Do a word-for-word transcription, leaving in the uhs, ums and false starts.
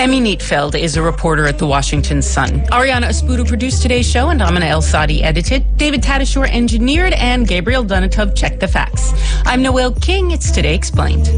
Emmy Neatfeld is a reporter at the Washington Sun. Ariana Espudo produced today's show, and Amina El Sadi edited. David Tadashore engineered, and Gabriel Donatov checked the facts. I'm Noel King. It's Today Explained.